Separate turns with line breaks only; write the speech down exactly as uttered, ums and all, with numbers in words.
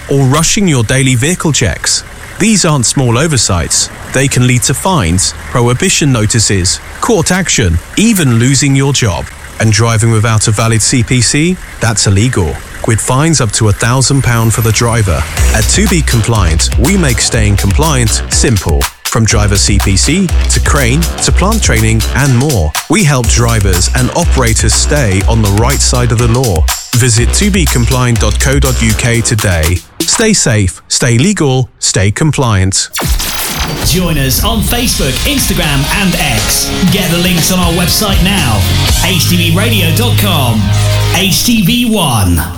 or rushing your daily vehicle checks. These aren't small oversights. They can lead to fines, prohibition notices, court action, even losing your job. And driving without a valid C P C? That's illegal, with fines up to one thousand pounds for the driver. At To Be Compliant, we make staying compliant simple. From driver C P C, to crane, to plant training, and more. We help drivers and operators stay on the right side of the law. Visit to be compliant dot co dot U K today. Stay safe, stay legal, stay compliant.
Join us on Facebook, Instagram and X. Get the links on our website now. H T V radio dot com. H T V one.